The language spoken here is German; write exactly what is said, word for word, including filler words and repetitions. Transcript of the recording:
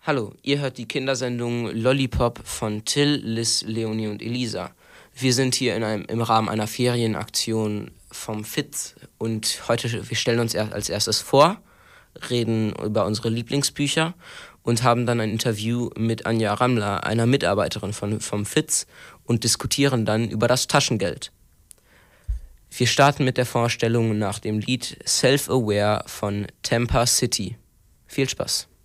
Hallo, ihr hört die Kindersendung Lollipop von Till, Liz, Leonie und Elisa. Wir sind hier in einem, im Rahmen einer Ferienaktion vom F I Z und heute wir stellen uns als erstes vor, reden über unsere Lieblingsbücher und haben dann ein Interview mit Anja Ramler, einer Mitarbeiterin von, vom F I Z, und diskutieren dann über das Taschengeld. Wir starten mit der Vorstellung nach dem Lied Self-Aware von Tampa City. Viel Spaß!